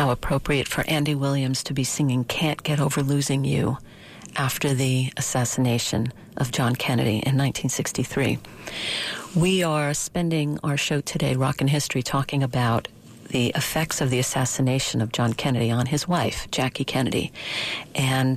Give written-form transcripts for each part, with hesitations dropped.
How appropriate for Andy Williams to be singing Can't Get Over Losing You after the assassination of John Kennedy in 1963. We are spending our show today, Rockin' History, talking about the effects of the assassination of John Kennedy on his wife, Jackie Kennedy. And,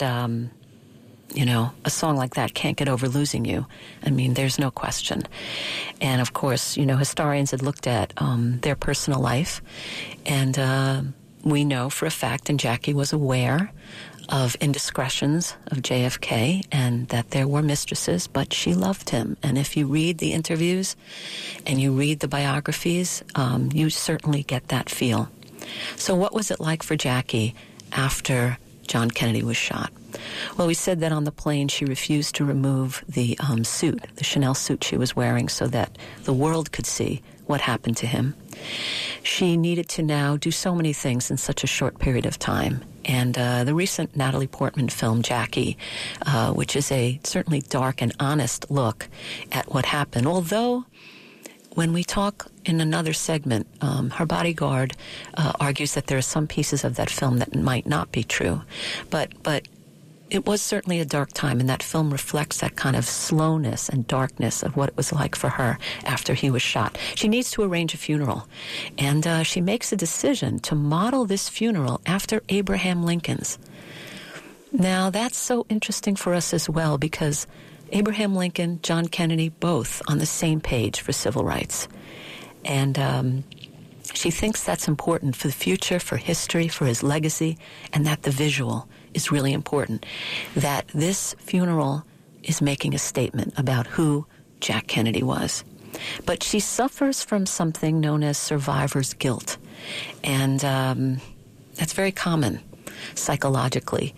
a song like that, Can't Get Over Losing You, I mean, there's no question. And, of course, historians had looked at their personal life, and we know for a fact, and Jackie was aware of indiscretions of JFK and that there were mistresses, but she loved him. And if you read the interviews and you read the biographies, you certainly get that feel. So what was it like for Jackie after John Kennedy was shot? Well, we said that on the plane she refused to remove the suit, the Chanel suit she was wearing, so that the world could see what happened to him. She needed to now do so many things in such a short period of time. And the recent Natalie Portman film, Jackie, which is a certainly dark and honest look at what happened. Although, when we talk in another segment, her bodyguard argues that there are some pieces of that film that might not be true. But it was certainly a dark time, and that film reflects that kind of slowness and darkness of what it was like for her after he was shot. She needs to arrange a funeral, and she makes a decision to model this funeral after Abraham Lincoln's. Now, that's so interesting for us as well, because Abraham Lincoln, John Kennedy, both on the same page for civil rights. And she thinks that's important for the future, for history, for his legacy, and that the visual is really important, that this funeral is making a statement about who Jack Kennedy was. But she suffers from something known as survivor's guilt, and that's very common psychologically.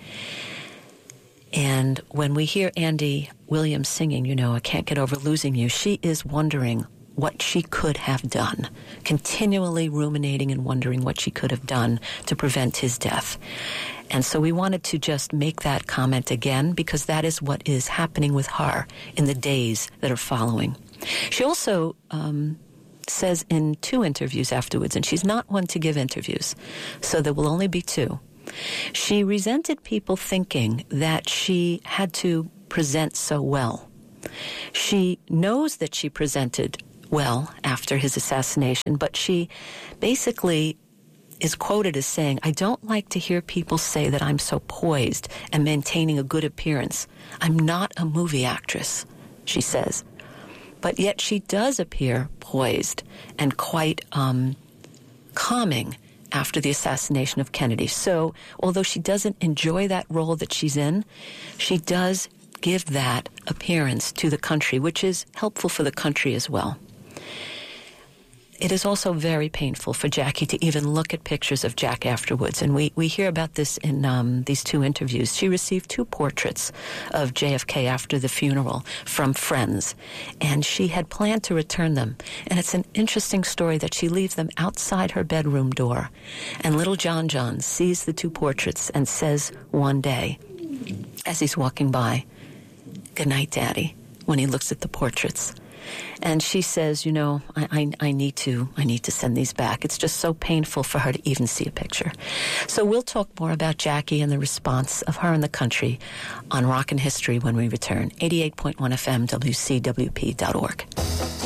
And when we hear Andy Williams singing, I Can't Get Over Losing You, she is wondering what she could have done, continually ruminating and wondering what she could have done to prevent his death. And so we wanted to just make that comment again, because that is what is happening with her in the days that are following. She also says in 2 interviews afterwards, and she's not one to give interviews, so there will only be 2. She resented people thinking that she had to present so well. She knows that she presented well after his assassination, but she basically is quoted as saying, "I don't like to hear people say that I'm so poised and maintaining a good appearance. I'm not a movie actress," she says. But yet she does appear poised and quite calming after the assassination of Kennedy. So although she doesn't enjoy that role that she's in, she does give that appearance to the country, which is helpful for the country as well. It is also very painful for Jackie to even look at pictures of Jack afterwards. And we hear about this in these 2 interviews. She received 2 portraits of JFK after the funeral from friends, and she had planned to return them. And it's an interesting story that she leaves them outside her bedroom door. And little John sees the 2 portraits and says one day, as he's walking by, "Good night, Daddy," when he looks at the portraits. And she says, I need to send these back. It's just so painful for her to even see a picture. So we'll talk more about Jackie and the response of her and the country on Rockin' History when we return. 88.1 FM, WCWP.org.